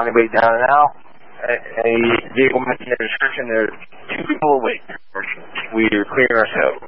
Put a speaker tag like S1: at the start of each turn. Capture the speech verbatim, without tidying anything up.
S1: anybody down now. I gave them in the description. There's two people awake. We're clearing ourselves.